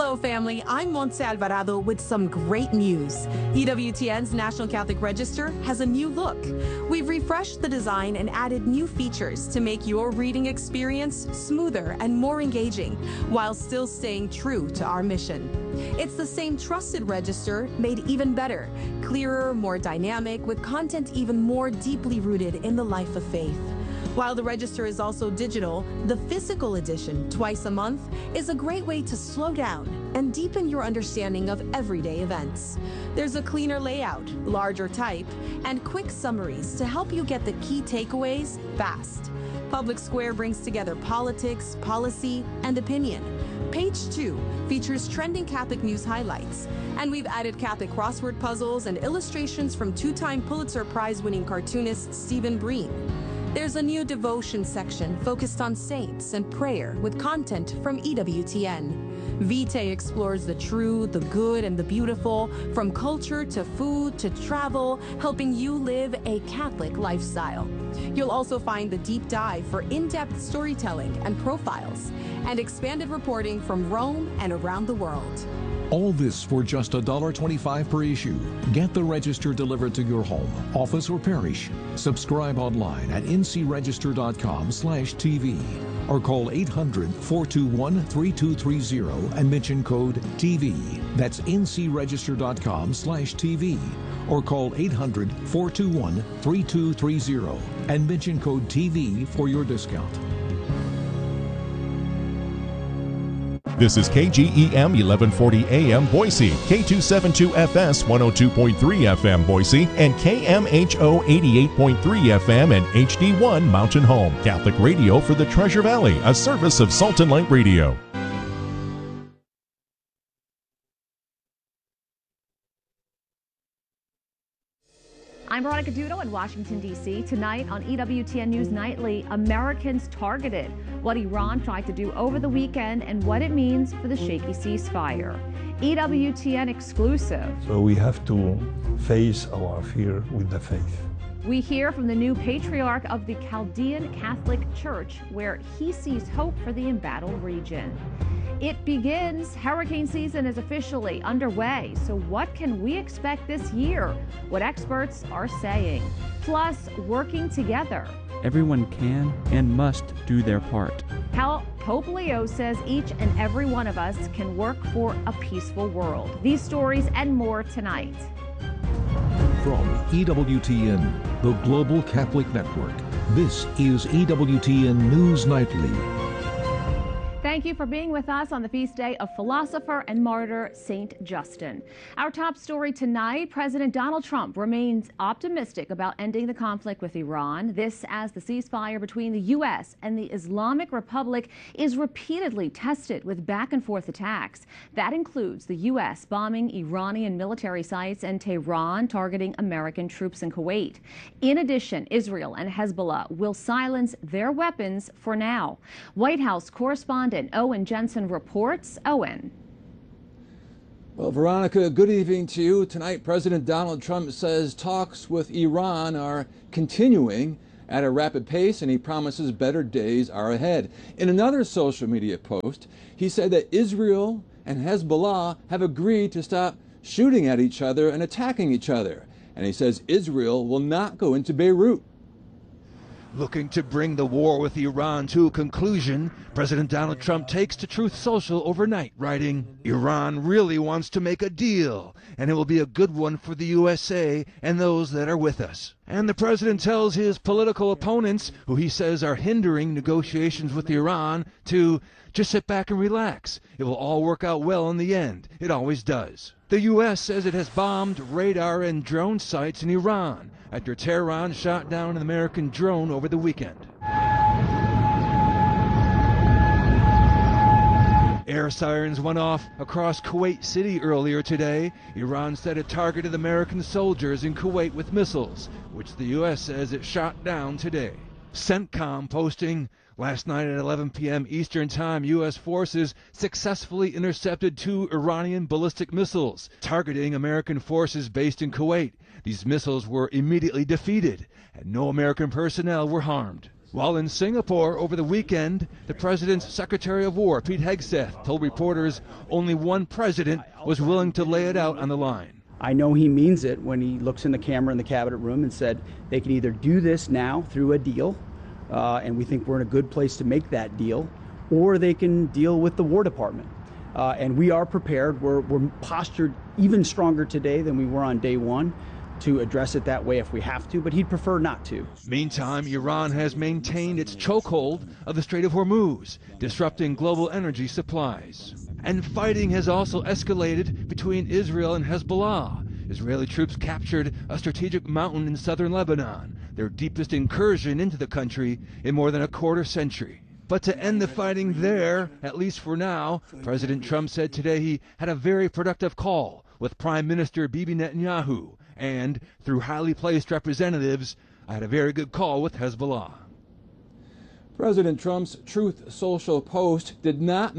Hello, family. I'm Montse Alvarado with some great news. EWTN's National Catholic Register has a new look. We've refreshed the design and added new features to make your reading experience smoother and more engaging, while still staying true to our mission. It's the same trusted register, made even better, clearer, more dynamic, with content even more deeply rooted in the life of faith. While the register is also digital, the physical edition, twice a month, is a great way to slow down and deepen your understanding of everyday events. There's a cleaner layout, larger type, and quick summaries to help you get the key takeaways fast. Public Square brings together politics, policy, and opinion. Page 2 features trending Catholic news highlights, and we've added Catholic crossword puzzles and illustrations from two-time Pulitzer Prize-winning cartoonist Stephen Breen. There's a new devotion section focused on saints and prayer with content from EWTN. Vitae explores the true, the good, and the beautiful, from culture to food to travel, helping you live a Catholic lifestyle. You'll also find the deep dive for in-depth storytelling and profiles, and expanded reporting from Rome and around the world. All this for just $1.25 per issue. Get the register delivered to your home, office, or parish. Subscribe online at ncregister.com/TV or call 800-421-3230 and mention code TV. That's ncregister.com/TV or call 800-421-3230 and mention code TV for your discount. This is KGEM 1140 AM Boise, K272FS 102.3 FM Boise, and KMHO 88.3 FM and HD1 Mountain Home. Catholic radio for the Treasure Valley, a service of Salt and Light Radio. I'm Veronica Dudo in Washington, D.C. Tonight on EWTN News Nightly, Americans targeted, what Iran tried to do over the weekend and what it means for the shaky ceasefire. EWTN exclusive. So we have to face our fear with the faith. We hear from the new patriarch of the Chaldean Catholic Church, where he sees hope for the embattled region. It begins. Hurricane season is officially underway. So what can we expect this year? What experts are saying. Plus, working together. Everyone can and must do their part. How Pope Leo says each and every one of us can work for a peaceful world. These stories and more tonight. From EWTN, the Global Catholic Network, this is EWTN News Nightly. Thank you for being with us on the feast day of philosopher and martyr Saint Justin. Our top story tonight, President Donald Trump remains optimistic about ending the conflict with Iran. This as the ceasefire between the U.S. and the Islamic Republic is repeatedly tested with back-and-forth attacks. That includes the U.S. bombing Iranian military sites and Tehran targeting American troops in Kuwait. In addition, Israel and Hezbollah will silence their weapons for now. White House correspondent Owen Jensen reports. Owen. Well, Veronica, good evening to you. Tonight, President Donald Trump says talks with Iran are continuing at a rapid pace, and he promises better days are ahead. In another social media post, he said that Israel and Hezbollah have agreed to stop shooting at each other and attacking each other. And he says Israel will not go into Beirut. Looking to bring the war with Iran to a conclusion, President Donald Trump takes to Truth Social overnight, writing, "Iran really wants to make a deal, and it will be a good one for the USA and those that are with us." And the president tells his political opponents, who he says are hindering negotiations with Iran, to just sit back and relax. It will all work out well in the end. It always does. The U.S. says it has bombed radar and drone sites in Iran after Tehran shot down an American drone over the weekend. Air sirens went off across Kuwait City earlier today. Iran said it targeted American soldiers in Kuwait with missiles, which the U.S. says it shot down today. CENTCOM posting, last night at 11 p.m. Eastern Time, U.S. forces successfully intercepted 2 Iranian ballistic missiles targeting American forces based in Kuwait. These missiles were immediately defeated, and no American personnel were harmed. While in Singapore over the weekend, the president's Secretary of War, Pete Hegseth, told reporters only one president was willing to lay it out on the line. I know he means it when he looks in the camera in the cabinet room and said they can either do this now through a deal, and we think we're in a good place to make that deal, or they can deal with the War Department. And we are prepared. We're postured even stronger today than we were on day one to address it that way if we have to, but he'd prefer not to. Meantime, Iran has maintained its chokehold of the Strait of Hormuz, disrupting global energy supplies. And fighting has also escalated between Israel and Hezbollah. Israeli troops captured a strategic mountain in southern Lebanon, their deepest incursion into the country in more than a quarter century. But to end the fighting there, at least for now, President Trump said today he had a very productive call with Prime Minister Bibi Netanyahu, and through highly placed representatives, I had a very good call with Hezbollah. President Trump's Truth Social post did not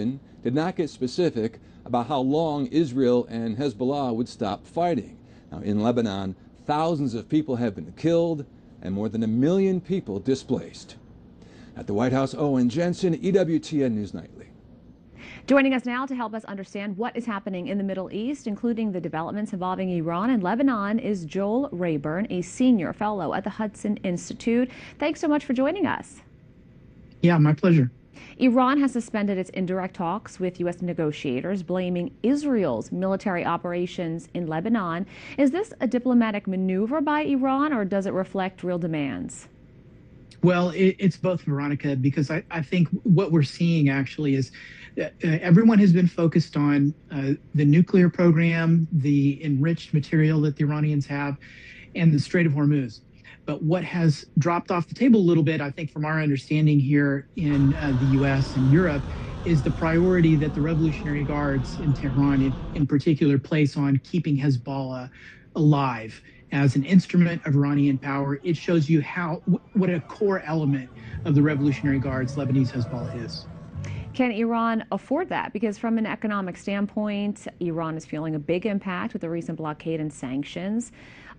get specific about how long Israel and Hezbollah would stop fighting. Now, in Lebanon, thousands of people have been killed and more than 1 million people displaced. At the White House, Owen Jensen, EWTN News Nightly. Joining us now to help us understand what is happening in the Middle East, including the developments involving Iran and Lebanon, is Joel Rayburn, a senior fellow at the Hudson Institute. Thanks so much for joining us. Yeah, my pleasure. Iran has suspended its indirect talks with U.S. negotiators, blaming Israel's military operations in Lebanon. Is this a diplomatic maneuver by Iran, or does it reflect real demands? Well, it's both, Veronica, because I think what we're seeing actually is everyone has been focused on the nuclear program, the enriched material that the Iranians have, and the Strait of Hormuz. But what has dropped off the table a little bit, I think, from our understanding here in the U.S. and Europe, is the priority that the Revolutionary Guards in Tehran, in particular, place on keeping Hezbollah alive as an instrument of Iranian power. It shows you what a core element of the Revolutionary Guards Lebanese Hezbollah is. Can Iran afford that? Because from an economic standpoint, Iran is feeling a big impact with the recent blockade and sanctions.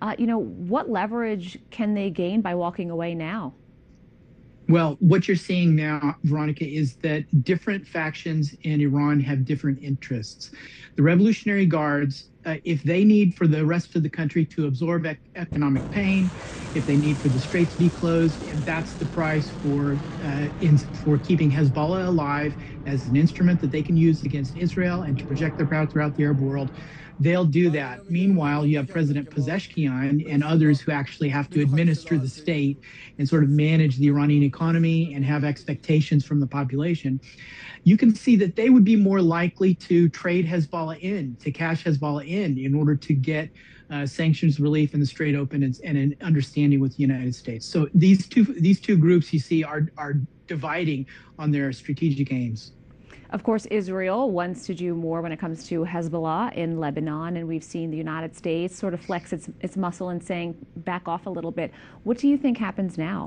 What leverage can they gain by walking away now? Well, what you're seeing now, Veronica, is that different factions in Iran have different interests. The Revolutionary Guards, if they need for the rest of the country to absorb economic pain, if they need for the strait to be closed, if that's the price for keeping Hezbollah alive as an instrument that they can use against Israel and to project their power throughout the Arab world, they'll do that. Meanwhile, you have President Pezeshkian and others who actually have to administer the state and sort of manage the Iranian economy and have expectations from the population. You can see that they would be more likely to trade Hezbollah to cash Hezbollah in order to get sanctions relief and the strait open and an understanding with the United States. So these two groups you see are dividing on their strategic aims. Of course, Israel wants to do more when it comes to Hezbollah in Lebanon, and we've seen the United States sort of flex its muscle and saying, back off a little bit. What do you think happens now?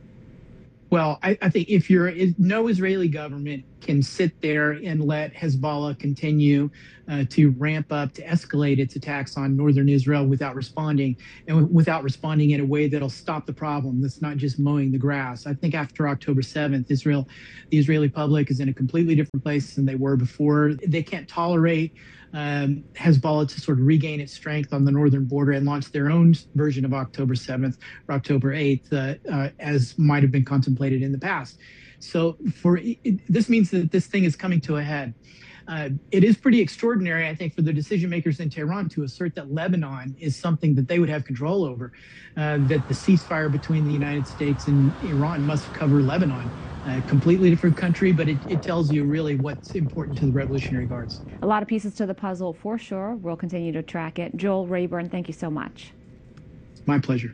Well, I think no Israeli government can sit there and let Hezbollah continue to ramp up, to escalate its attacks on northern Israel without responding, and without responding in a way that'll stop the problem. That's not just mowing the grass. I think after October 7th, the Israeli public is in a completely different place than they were before. They can't tolerate Hezbollah to sort of regain its strength on the northern border and launch their own version of October 7th or October 8th, as might have been contemplated in the past. So this means that this thing is coming to a head. It is pretty extraordinary, I think, for the decision makers in Tehran to assert that Lebanon is something that they would have control over, that the ceasefire between the United States and Iran must cover Lebanon. A completely different country, but it tells you really what's important to the Revolutionary Guards. A lot of pieces to the puzzle for sure. We'll continue to track it. Joel Rayburn, thank you so much. My pleasure.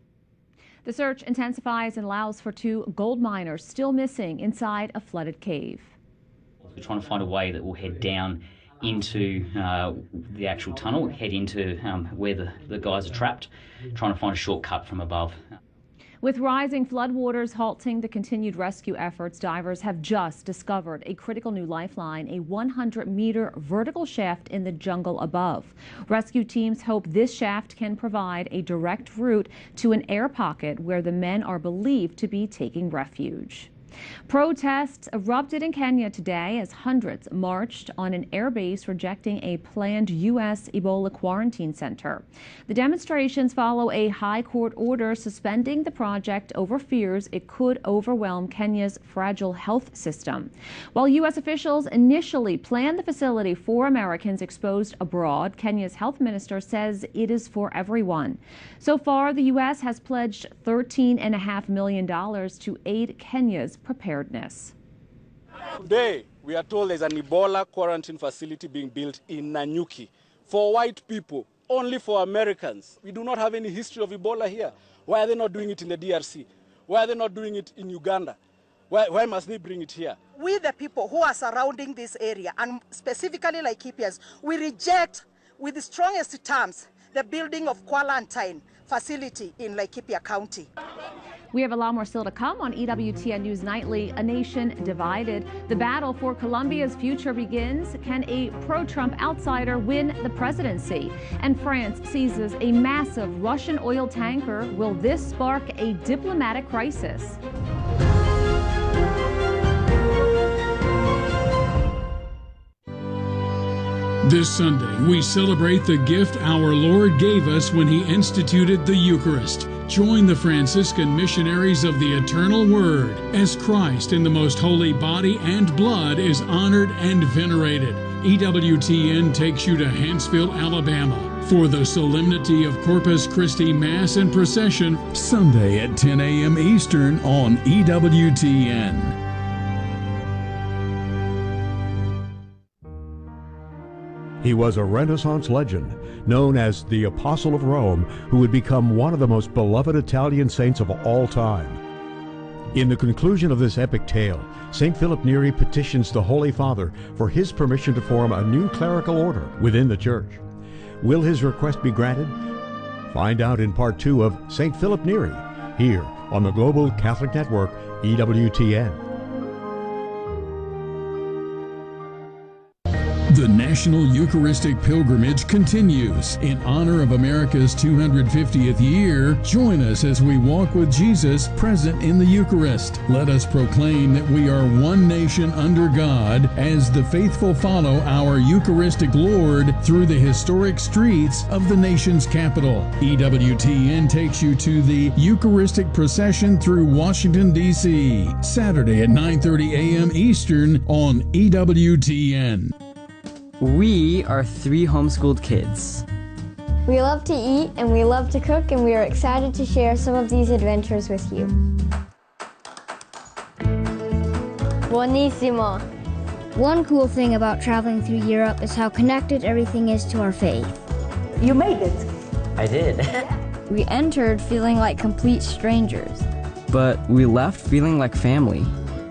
The search intensifies in Laos for 2 gold miners still missing inside a flooded cave. We're trying to find a way that will head down into the actual tunnel, head into where the guys are trapped, trying to find a shortcut from above. With rising floodwaters halting the continued rescue efforts, divers have just discovered a critical new lifeline, a 100-meter vertical shaft in the jungle above. Rescue teams hope this shaft can provide a direct route to an air pocket where the men are believed to be taking refuge. Protests erupted in Kenya today as hundreds marched on an airbase rejecting a planned U.S. Ebola quarantine center. The demonstrations follow a high court order suspending the project over fears it could overwhelm Kenya's fragile health system. While U.S. officials initially planned the facility for Americans exposed abroad, Kenya's health minister says it is for everyone. So far, the U.S. has pledged $13.5 million to aid Kenya's preparedness. Today, we are told there's an Ebola quarantine facility being built in Nanyuki for white people, only for Americans. We do not have any history of Ebola here. Why are they not doing it in the DRC? Why are they not doing it in Uganda? Why must they bring it here? We, the people who are surrounding this area, and specifically Laikipians, we reject with the strongest terms the building of quarantine facility in Laikipia County. We have a lot more still to come on EWTN News Nightly. A nation divided. The battle for Colombia's future begins. Can a pro-Trump outsider win the presidency? And France seizes a massive Russian oil tanker. Will this spark a diplomatic crisis? This Sunday, we celebrate the gift our Lord gave us when He instituted the Eucharist. Join the Franciscan missionaries of the Eternal Word as Christ in the most holy body and blood is honored and venerated. EWTN takes you to Hanceville, Alabama for the Solemnity of Corpus Christi Mass and Procession, Sunday at 10 a.m. Eastern on EWTN. He was a Renaissance legend, known as the Apostle of Rome, who would become one of the most beloved Italian saints of all time. In the conclusion of this epic tale, St. Philip Neri petitions the Holy Father for his permission to form a new clerical order within the Church. Will his request be granted? Find out in Part 2 of St. Philip Neri, here on the Global Catholic Network, EWTN. The National Eucharistic Pilgrimage continues. In honor of America's 250th year, join us as we walk with Jesus present in the Eucharist. Let us proclaim that we are one nation under God as the faithful follow our Eucharistic Lord through the historic streets of the nation's capital. EWTN takes you to the Eucharistic procession through Washington, D.C., Saturday at 9:30 a.m. Eastern on EWTN. We are 3 homeschooled kids. We love to eat and we love to cook, and we are excited to share some of these adventures with you. Buonissimo. One cool thing about traveling through Europe is how connected everything is to our faith. You made it. I did. We entered feeling like complete strangers. But we left feeling like family.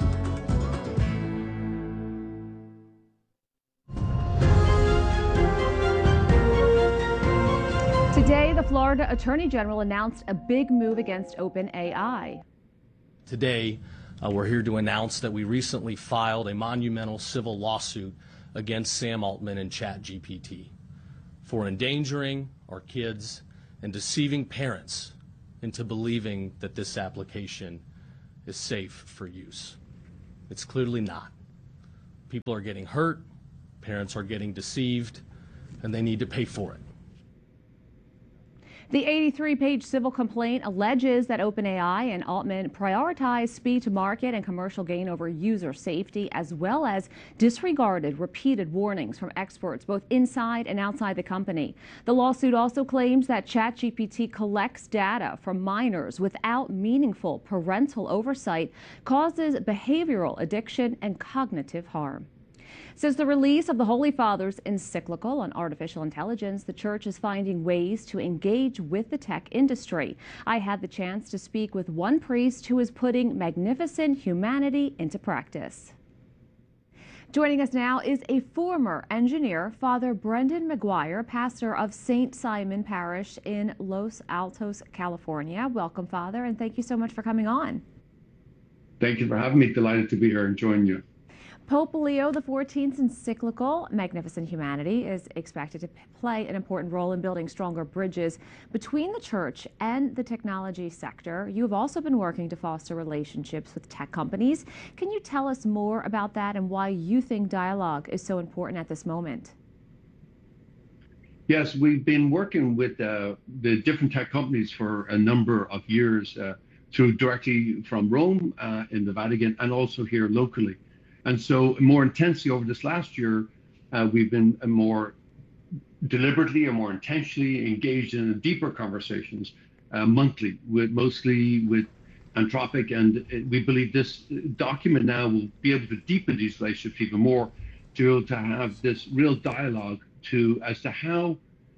Today, the Florida Attorney General announced a big move against OpenAI. Today, we're here to announce that we recently filed a monumental civil lawsuit against Sam Altman and ChatGPT for endangering our kids and deceiving parents into believing that this application is safe for use. It's clearly not. People are getting hurt, parents are getting deceived, and they need to pay for it. The 83-page civil complaint alleges that OpenAI and Altman prioritized speed to market and commercial gain over user safety, as well as disregarded repeated warnings from experts both inside and outside the company. The lawsuit also claims that ChatGPT collects data from minors without meaningful parental oversight, causes behavioral addiction and cognitive harm. Since the release of the Holy Father's encyclical on artificial intelligence, the Church is finding ways to engage with the tech industry. I had the chance to speak with one priest who is putting magnificent humanity into practice. Joining us now is a former engineer, Father Brendan McGuire, pastor of St. Simon Parish in Los Altos, California. Welcome, Father, and thank you so much for coming on. Thank you for having me. Delighted to be here and join you. Pope Leo XIV's encyclical, Magnificent Humanity, is expected to play an important role in building stronger bridges between the church and the technology sector. You have also been working to foster relationships with tech companies. Can you tell us more about that and why you think dialogue is so important at this moment? Yes, we've been working with the different tech companies for a number of years through directly from Rome in the Vatican and also here locally. And so more intensely over this last year, we've been more deliberately and more intentionally engaged in deeper conversations monthly, mostly with Anthropic. And we believe this document now will be able to deepen these relationships even more, to be able to have this real dialogue as to how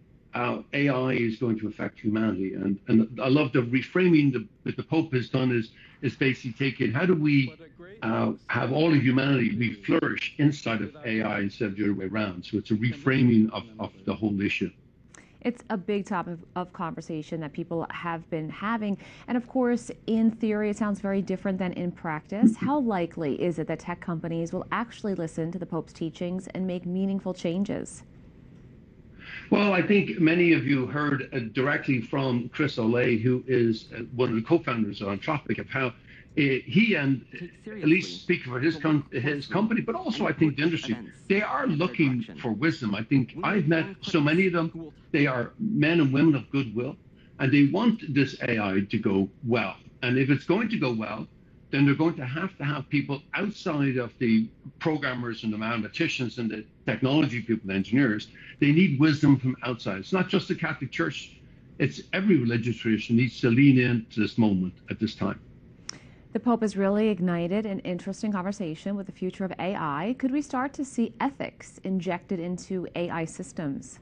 AI is going to affect humanity. And I love the reframing that the Pope has done is basically taking, how do we have all of humanity flourish inside of AI instead of the other way around? So it's a reframing of the whole issue. It's a big topic of conversation that people have been having. And of course, in theory, it sounds very different than in practice. How likely is it that tech companies will actually listen to the Pope's teachings and make meaningful changes? Well, I think many of you heard directly from Chris O'Leary, who is one of the co-founders of Anthropic, of how he and at least speaking for his company, but also I think the industry, they are looking for wisdom. I think I've met so many of them. They are men and women of goodwill, and they want this AI to go well. And if it's going to go well, then they're going to have people outside of the programmers and the mathematicians and the technology people, the engineers. They need wisdom from outside. It's not just the Catholic Church. It's every religious tradition needs to lean into this moment at this time. The Pope has really ignited an interesting conversation with the future of AI. Could we start to see ethics injected into AI systems?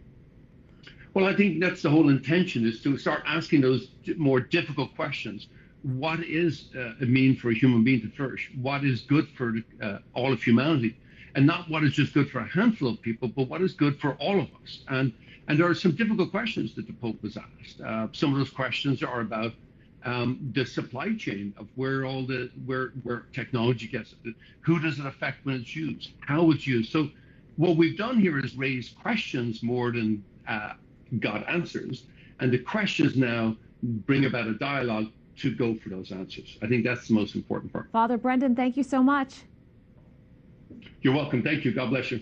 Well, I think that's the whole intention, is to start asking those more difficult questions. What is it mean for a human being to flourish? What is good for all of humanity? And not what is just good for a handful of people, but what is good for all of us? And there are some difficult questions that the Pope has asked. Some of those questions are about the supply chain of where technology gets, who does it affect when it's used, how it's used. So what we've done here is raise questions more than got answers, and the questions now bring about a dialogue to go for those answers. I think that's the most important part. Father Brendan, thank you so much. You're welcome. Thank you. God bless you.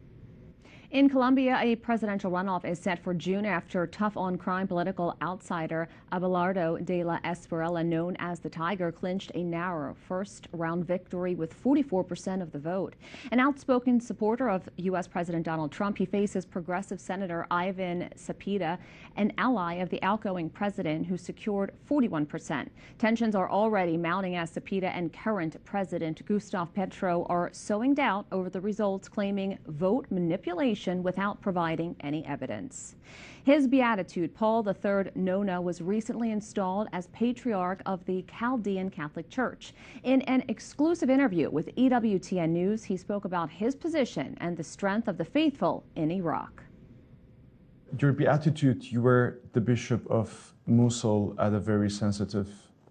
In Colombia, a presidential runoff is set for June after tough-on-crime political outsider Abelardo de la Espriella, known as the Tiger, clinched a narrow first-round victory with 44% of the vote. An outspoken supporter of U.S. President Donald Trump, he faces progressive Senator Ivan Cepeda, an ally of the outgoing president, who secured 41%. Tensions are already mounting as Cepeda and current President Gustavo Petro are sowing doubt over the results, claiming vote manipulation without providing any evidence. His Beatitude, Paul III Nona, was recently installed as Patriarch of the Chaldean Catholic Church. In an exclusive interview with EWTN News, he spoke about his position and the strength of the faithful in Iraq. Your Beatitude, you were the Bishop of Mosul at a very sensitive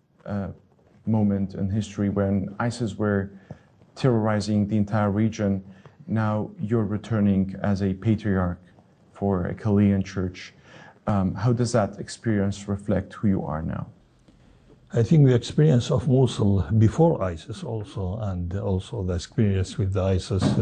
moment in history when ISIS were terrorizing the entire region. Now you're returning as a patriarch for a Chaldean church. How does that experience reflect who you are now? I think the experience of Mosul before ISIS also, and also the experience with the ISIS